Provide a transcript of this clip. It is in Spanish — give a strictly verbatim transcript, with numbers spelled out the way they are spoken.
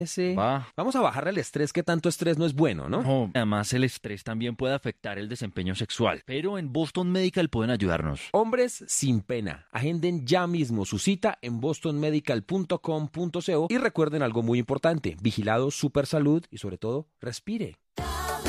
Ese- Va. Vamos a bajarle el estrés, que tanto estrés no es bueno, ¿no? No, además el estrés también puede afectar el desempeño sexual, pero en Boston Medical pueden ayudarnos. Hombres sin pena, agenden ya mismo su cita en boston medical punto com punto co y recuerden algo muy importante, vigilado Super Salud y sobre todo, respire.